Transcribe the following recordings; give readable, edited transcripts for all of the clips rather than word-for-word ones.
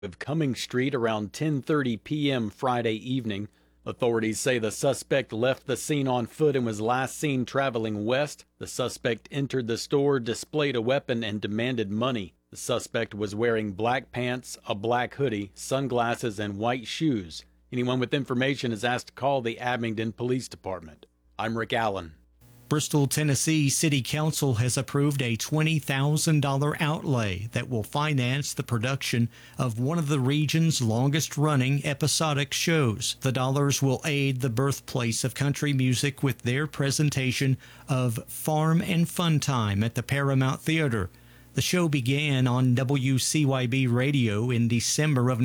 of Cumming Street around 10:30 p.m. Friday evening. Authorities say the suspect left the scene on foot and was last seen traveling west. The suspect entered the store, displayed a weapon, and demanded money. The suspect was wearing black pants, a black hoodie, sunglasses, and white shoes. Anyone with information is asked to call the Abingdon Police Department. I'm Rick Allen. Bristol, Tennessee City Council has approved a $20,000 outlay that will finance the production of one of the region's longest-running episodic shows. The dollars will aid the birthplace of country music with their presentation of Farm and Fun Time at the Paramount Theater. The show began on WCYB radio in December of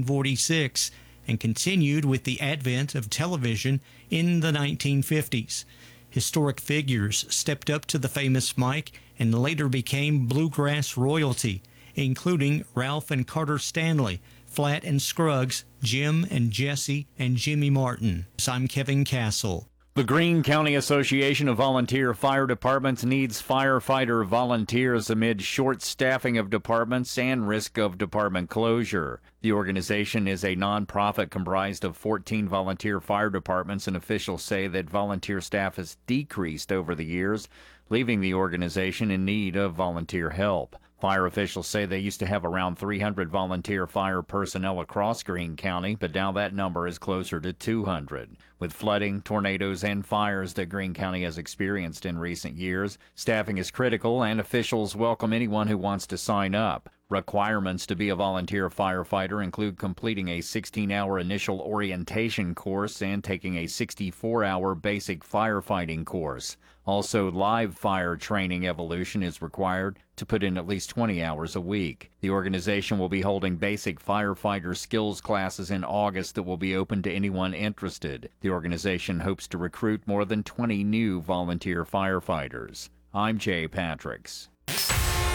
1946 and continued with the advent of television in the 1950s. Historic figures stepped up to the famous mic and later became bluegrass royalty, including Ralph and Carter Stanley, Flat and Scruggs, Jim and Jesse, and Jimmy Martin. I'm Kevin Castle. The Greene County Association of Volunteer Fire Departments needs firefighter volunteers amid short staffing of departments and risk of department closure. The organization is a nonprofit comprised of 14 volunteer fire departments, and officials say that volunteer staff has decreased over the years, leaving the organization in need of volunteer help. Fire officials say they used to have around 300 volunteer fire personnel across Greene County, but now that number is closer to 200. With flooding, tornadoes, and fires that Greene County has experienced in recent years, staffing is critical, and officials welcome anyone who wants to sign up. Requirements to be a volunteer firefighter include completing a 16-hour initial orientation course and taking a 64-hour basic firefighting course. Also, live fire training evolution is required to put in at least 20 hours a week. The organization will be holding basic firefighter skills classes in August that will be open to anyone interested. The organization hopes to recruit more than 20 new volunteer firefighters. I'm Jay Patricks.